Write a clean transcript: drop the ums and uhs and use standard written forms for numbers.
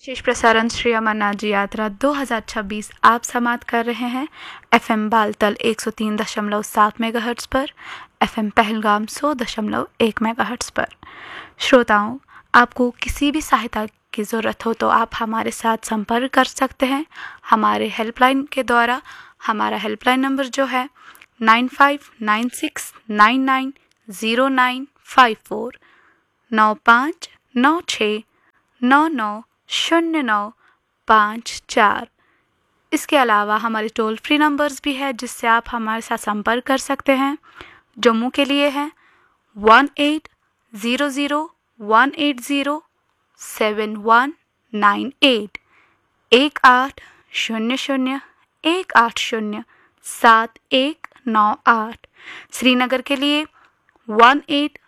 विशेष प्रसारण श्री अमरनाथ जी यात्रा 2026 आप समाप्त कर रहे हैं FM बालतल 103.7 मेगाहर्ट्ज़ पर, FM पहलगाम 100.1 मेगाहर्ट्ज़ पर। श्रोताओं, आपको किसी भी सहायता की ज़रूरत हो तो आप हमारे साथ संपर्क कर सकते हैं हमारे हेल्पलाइन के द्वारा। हमारा हेल्पलाइन नंबर जो है 9596990954 9596990954। इसके अलावा हमारे टोल फ्री नंबर्स भी है जिससे आप हमारे साथ संपर्क कर सकते हैं। जम्मू के लिए है 1800-180-7198 1800-180-7198। श्रीनगर के लिए 1800